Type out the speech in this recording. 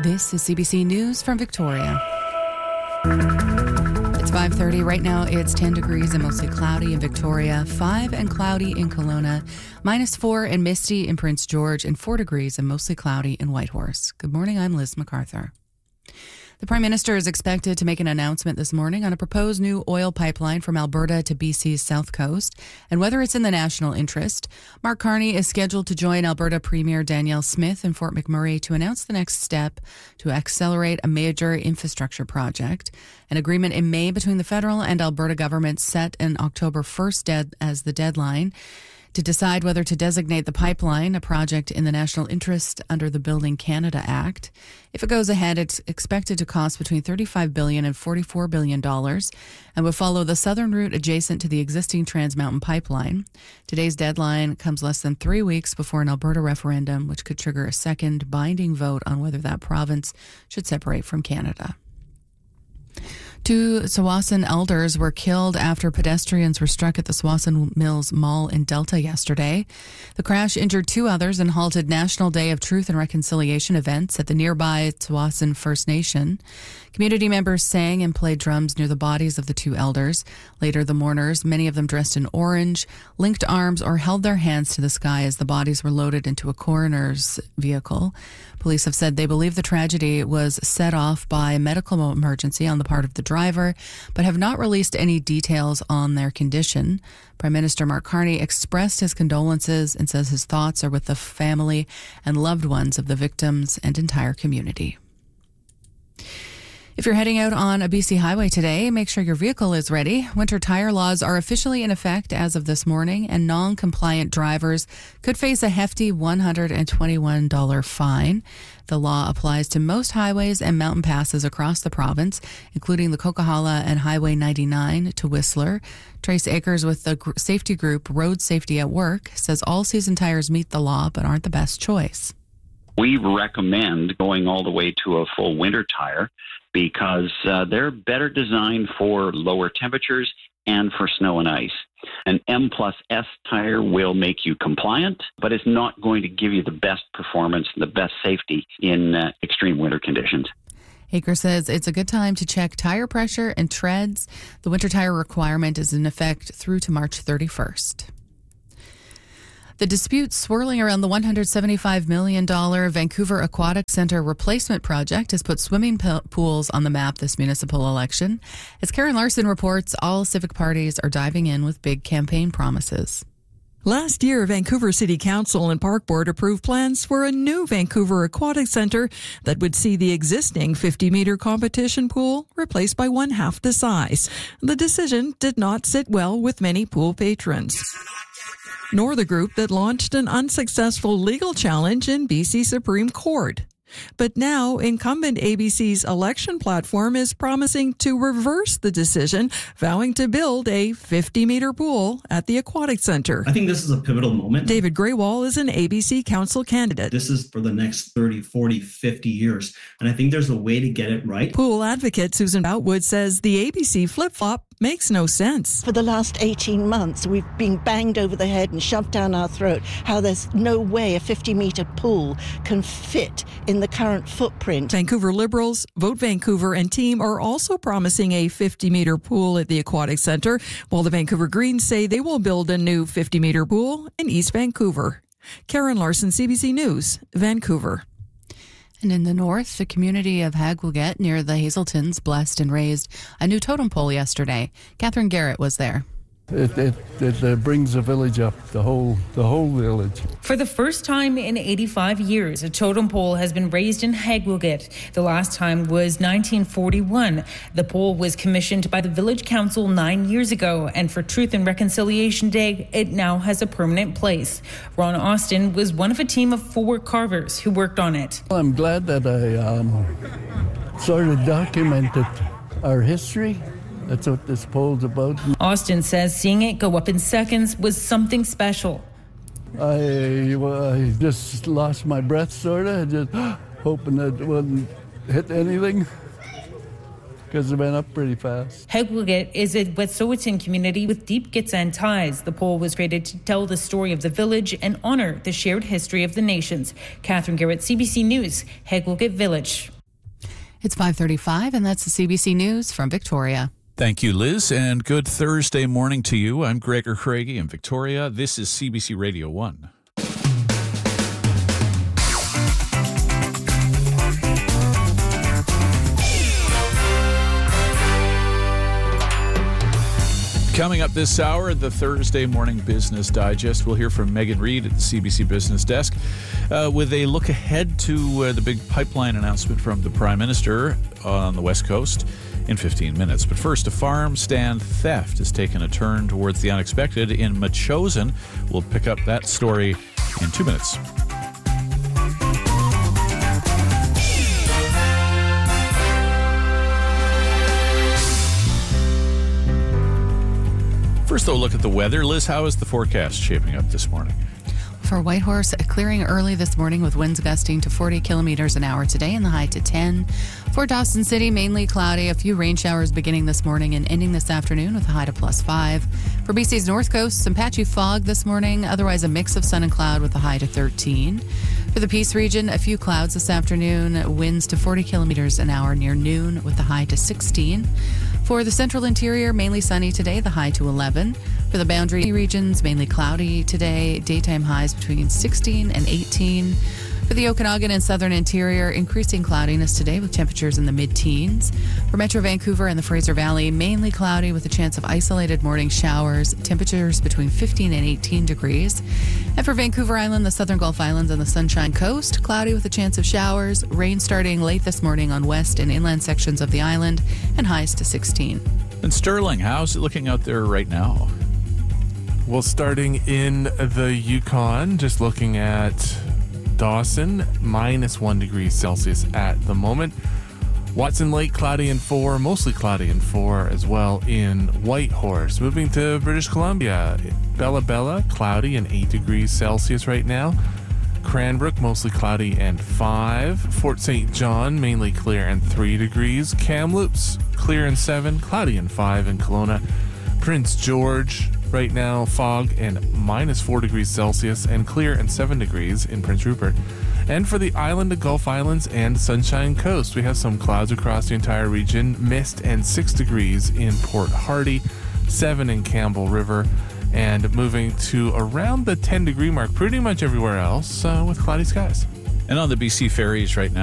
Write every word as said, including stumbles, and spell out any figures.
This is C B C News from Victoria. It's five thirty. Right now it's ten degrees and mostly cloudy in Victoria, five and cloudy in Kelowna, minus four and misty in Prince George, and four degrees and mostly cloudy in Whitehorse. Good morning, I'm Liz MacArthur. The Prime Minister is expected to make an announcement this morning on a proposed new oil pipeline from Alberta to B C's south coast and whether it's in the national interest. Mark Carney is scheduled to join Alberta Premier Danielle Smith in Fort McMurray to announce the next step to accelerate a major infrastructure project. An agreement in May between the federal and Alberta governments set an October first dead as the deadline to decide whether to designate the pipeline a project in the national interest under the Building Canada Act. If it goes ahead, it's expected to cost between thirty-five billion dollars and forty-four billion dollars and will follow the southern route adjacent to the existing Trans Mountain pipeline. Today's deadline comes less than three weeks before an Alberta referendum, which could trigger a second binding vote on whether that province should separate from Canada. Two Tsawwassen elders were killed after pedestrians were struck at the Tsawwassen Mills Mall in Delta yesterday. The crash injured two others and halted National Day of Truth and Reconciliation events at the nearby Tsawwassen First Nation. Community members sang and played drums near the bodies of the two elders. Later, the mourners, many of them dressed in orange, linked arms or held their hands to the sky as the bodies were loaded into a coroner's vehicle. Police have said they believe the tragedy was set off by a medical emergency on the part of the driver, but have not released any details on their condition. Prime Minister Mark Carney expressed his condolences and says his thoughts are with the family and loved ones of the victims and entire community. If you're heading out on a B C highway today, make sure your vehicle is ready. Winter tire laws are officially in effect as of this morning, and non-compliant drivers could face a hefty one hundred twenty-one dollars fine. The law applies to most highways and mountain passes across the province, including the Coquihalla and Highway ninety-nine to Whistler. Trace Akers with the safety group Road Safety at Work says all-season tires meet the law but aren't the best choice. We recommend going all the way to a full winter tire because uh, they're better designed for lower temperatures and for snow and ice. An M plus S tire will make you compliant, but it's not going to give you the best performance and the best safety in uh, extreme winter conditions. Aker says it's a good time to check tire pressure and treads. The winter tire requirement is in effect through to March thirty-first. The dispute swirling around the one hundred seventy-five million dollars Vancouver Aquatic Centre replacement project has put swimming pools on the map this municipal election. As Karen Larson reports, all civic parties are diving in with big campaign promises. Last year, Vancouver City Council and Park Board approved plans for a new Vancouver Aquatic Centre that would see the existing fifty-metre competition pool replaced by one half the size. The decision did not sit well with many pool patrons, nor the group that launched an unsuccessful legal challenge in B C Supreme Court. But now, incumbent A B C's election platform is promising to reverse the decision, vowing to build a fifty-metre pool at the Aquatic Centre. I think this is a pivotal moment. David Greywall is an A B C council candidate. This is for the next thirty, forty, fifty years, and I think there's a way to get it right. Pool advocate Susan Boutwood says the A B C flip-flop makes no sense. For the last eighteen months, we've been banged over the head and shoved down our throat how there's no way a fifty-metre pool can fit in the current footprint. Vancouver Liberals, Vote Vancouver and Team are also promising a fifty-metre pool at the Aquatic Centre, while the Vancouver Greens say they will build a new fifty-metre pool in East Vancouver. Karen Larson, C B C News, Vancouver. And in the north, the community of Hagwilget near the Hazeltons blessed and raised a new totem pole yesterday. Catherine Garrett was there. It, it, it uh, brings the village up, the whole the whole village. For the first time in eighty-five years, a totem pole has been raised in Hagwilget. The last time was nineteen forty-one. The pole was commissioned by the village council nine years ago, and for Truth and Reconciliation Day, it now has a permanent place. Ron Austin was one of a team of four carvers who worked on it. I'm glad that I um, sort of documented our history. That's what this pole's about. Austin says seeing it go up in seconds was something special. I, I just lost my breath, sort of, just hoping that it wouldn't hit anything, because it went up pretty fast. Hagwilget is a Wet'suwet'en community with deep Gitxsan ties. The pole was created to tell the story of the village and honour the shared history of the nations. Catherine Garrett, C B C News, Hagwilget Village. It's five thirty-five, and that's the C B C News from Victoria. Thank you, Liz, and good Thursday morning to you. I'm Gregor Craigie in Victoria. This is C B C Radio one. Coming up this hour, the Thursday Morning Business Digest. We'll hear from Megan Reid at the C B C Business Desk uh, with a look ahead to uh, the big pipeline announcement from the Prime Minister on the West Coast in fifteen minutes. But first, a farm stand theft has taken a turn towards the unexpected in Metchosin. We'll pick up that story in two minutes. First, though, look at the weather. Liz, how is the forecast shaping up this morning? For Whitehorse, clearing early this morning with winds gusting to forty kilometers an hour today and the high to ten. For Dawson City, mainly cloudy, a few rain showers beginning this morning and ending this afternoon with a high to plus five. For B C's North Coast, some patchy fog this morning, otherwise a mix of sun and cloud with a high to thirteen. For the Peace region, a few clouds this afternoon, winds to forty kilometers an hour near noon with a high to sixteen. For the central interior, mainly sunny today, the high to eleven. For the Boundary regions, mainly cloudy today, daytime highs between sixteen and eighteen. For the Okanagan and southern interior, increasing cloudiness today with temperatures in the mid-teens. For Metro Vancouver and the Fraser Valley, mainly cloudy with a chance of isolated morning showers, temperatures between fifteen and eighteen degrees. And for Vancouver Island, the southern Gulf Islands and the Sunshine Coast, cloudy with a chance of showers, rain starting late this morning on west and inland sections of the island, and highs to sixteen. And Sterling, how's it looking out there right now? Well, starting in the Yukon, just looking at Dawson, minus one degree Celsius at the moment. Watson Lake, cloudy and four, mostly cloudy and four as well in Whitehorse. Moving to British Columbia, Bella Bella, cloudy and eight degrees Celsius right now. Cranbrook, mostly cloudy and five. Fort Saint John, mainly clear and three degrees. Kamloops, clear and seven, cloudy and five in Kelowna. Prince George, right now, fog and minus four degrees Celsius and clear and seven degrees in Prince Rupert. And for the island, the Gulf Islands, and Sunshine Coast, we have some clouds across the entire region, mist and six degrees in Port Hardy, seven in Campbell River, and moving to around the ten degree mark pretty much everywhere else uh, with cloudy skies. And on the B C ferries right now,